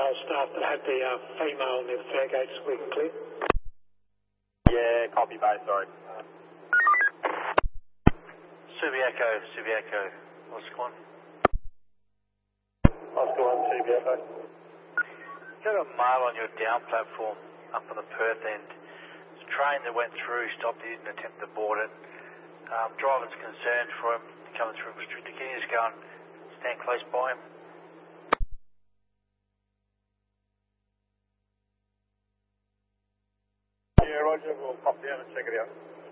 male staff that had the female in the fare gates we can clear. Yeah, copy, base, sorry. Subiaco, Oscar 1. Oscar 1, Subiaco. You got a male on your down platform up on the Perth end. It's a train that went through, stopped, he didn't attempt to board it. Driver's concerned for him coming through restricted. Can you just go and stand close by him? Yeah, Roger, we'll pop down and check it out.